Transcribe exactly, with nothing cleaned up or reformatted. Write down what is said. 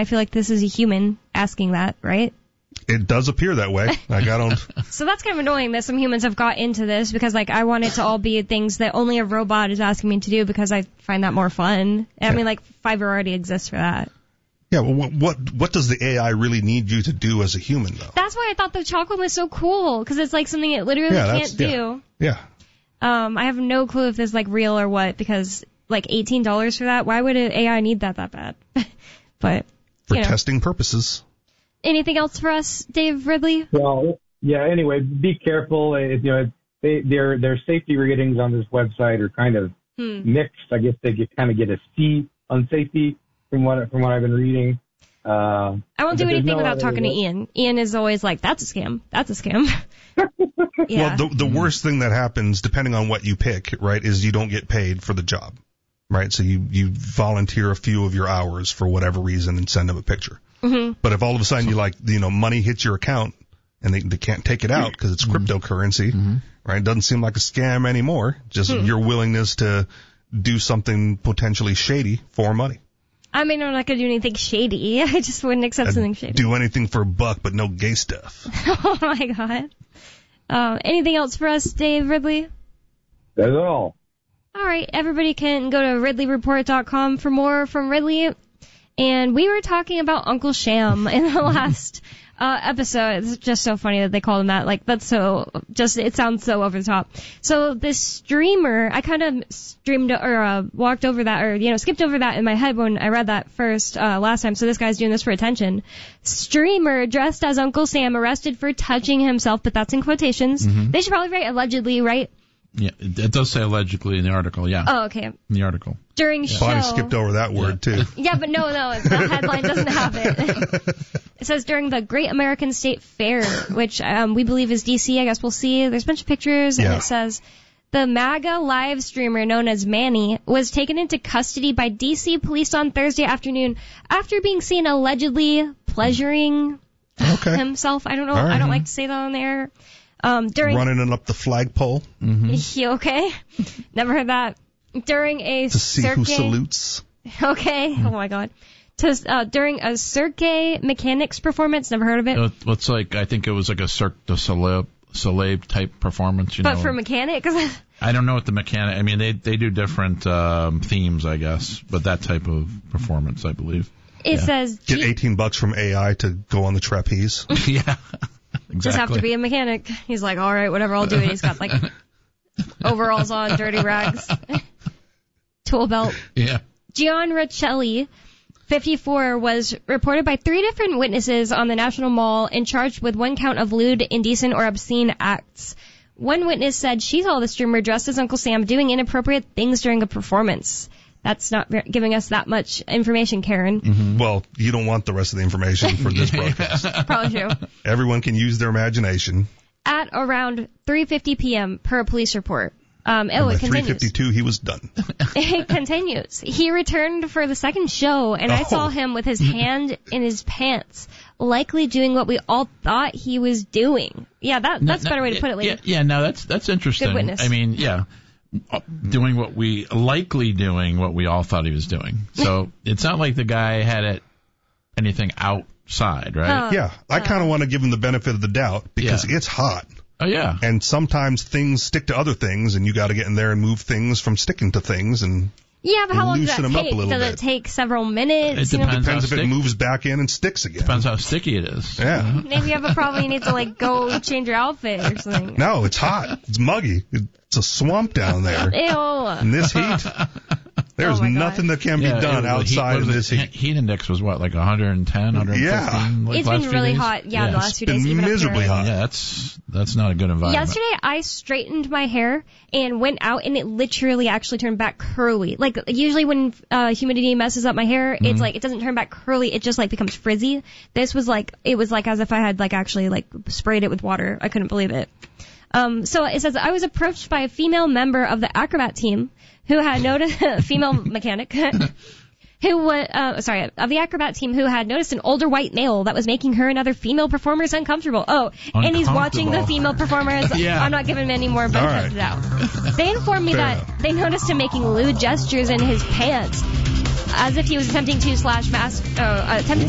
I feel like this is a human asking that, right? It does appear that way. Like, I don't... So that's kind of annoying that some humans have got into this because, like, I want it to all be things that only a robot is asking me to do because I find that more fun. I Yeah. mean, like, Fiverr already exists for that. Yeah, well, what, what what does the A I really need you to do as a human, though? That's why I thought the chocolate was so cool because it's, like, something it literally Yeah, can't that's- yeah. do. Yeah. Um, I have no clue if this is, like, real or what because, like, eighteen dollars for that? Why would an A I need that that bad? But, For you know. testing purposes. Anything else for us, Dave Ridley? Well, yeah. Anyway, be careful. It, you know, they, their their safety ratings on this website are kind of Hmm. mixed. I guess they get, kind of get a C on safety from what from what I've been reading. Uh, I won't do but there's anything no without other- talking to Ian. Ian is always like, that's a scam. That's a scam. Yeah. Well, the, the worst thing that happens, depending on what you pick, right, is you don't get paid for the job, right? So you, you volunteer a few of your hours for whatever reason and send them a picture. Mm-hmm. But if all of a sudden you like, you know, money hits your account and they, they can't take it out because it's cryptocurrency, Mm-hmm. right? It doesn't seem like a scam anymore. Just Hmm. your willingness to do something potentially shady for money. I mean, I'm not going to do anything shady. I just wouldn't accept something shady. Do anything for a buck, but no gay stuff. Oh, my God. Uh, anything else for us, Dave Ridley? That's all. All right. Everybody can go to ridley report dot com for more from Ridley. And we were talking about Uncle Sham in the last uh, episode. It's just so funny that they called him that. Like, that's so, just, it sounds so over the top. So this streamer, I kind of streamed, or uh, walked over that, or, you know, skipped over that in my head when I read that first uh, last time. So this guy's doing this for attention. Streamer dressed as Uncle Sam arrested for touching himself, but that's in quotations. Mhm. They should probably write allegedly, right? Yeah, it, it does say allegedly in the article, yeah. Oh, okay. In the article. During show. Bonnie skipped over that word, too. Yeah, but no, no, the headline doesn't have it. It says during the Great American State Fair, which um, we believe is D C. I guess we'll see. There's a bunch of pictures, and Yeah. it says the MAGA live streamer known as Manny was taken into custody by D C police on Thursday afternoon after being seen allegedly pleasuring Okay. himself. I don't know. All right. I don't like to say that on there. Um, during Running it up the flagpole You okay? Never heard that. During a to see who circuit- salutes. Okay. Oh my God. To, uh, during a Cirque Mechanics performance. Never heard of it. It, it's like, I think it was like a Cirque du Soleil, Soleil type performance, you but know. for mechanics. I don't know what the mechanic, I mean, they they do different um, themes, I guess, but that type of performance, I believe. It Yeah. says Get G- eighteen bucks from A I to go on the trapeze. Yeah. Exactly. just have to be a mechanic. He's like, all right, whatever, I'll do it. He's got like overalls on, dirty rags, tool belt. Yeah. Gian Riccelli, fifty-four, was reported by three different witnesses on the National Mall and charged with one count of lewd, indecent, or obscene acts. One witness said she saw the streamer dressed as Uncle Sam doing inappropriate things during a performance. That's not ve- giving us that much information, Karen. Well, you don't want the rest of the information for this broadcast. Probably true. Everyone can use their imagination. At around three fifty p.m. per a police report. Um, oh, And it by three continues. fifty-two, he was done. It continues. He returned for the second show, and I Oh. saw him with his hand in his pants, likely doing what we all thought he was doing. Yeah, that that's a better way to put it, Lee. Yeah, yeah, no, that's that's interesting. Good witness. I mean, yeah, doing what we likely doing what we all thought he was doing. So it's not like the guy had it anything outside, right? Huh. Yeah, I kind of want to give him the benefit of the doubt because Yeah. it's hot. Oh yeah. And sometimes things stick to other things, and you got to get in there and move things from sticking to things. And Yeah, but how long does Loosen that him up take? a little Does bit. it take several minutes? It You know? depends. depends if how it stick- moves back in and sticks again. Depends how sticky it is. Yeah. Maybe you have a problem. You need to like go change your outfit or something. No, it's hot. It's muggy. It's a swamp down there. Ew. In this heat, there's Oh my God. nothing that can be Yeah, done it was- the heat- outside what of was this it? heat. Heat index was what, like one ten, one fifteen? Yeah. Like It's last been few really days? hot. Yeah, the Yeah. last few been days. Even up here. miserably hot. Yeah, that's that's not a good environment. Yesterday, I straightened my hair and went out, and it literally actually turned back curly. Like, usually when uh, humidity messes up my hair, Mm-hmm. it's like, it doesn't turn back curly, it just, like, becomes frizzy. This was like, it was like as if I had, like, actually, like, sprayed it with water. I couldn't believe it. Um, so it says, I was approached by a female member of the acrobat team who had noticed, female mechanic, who was, uh, sorry, of the acrobat team who had noticed an older white male that was making her and other female performers uncomfortable. Oh, and he's watching the Uncomfortable. female performers. Yeah. I'm not giving him any more benefit All right. of the doubt. They informed me Fair that they noticed him making lewd gestures in his pants, as if he was attempting to slash mask, uh, attempted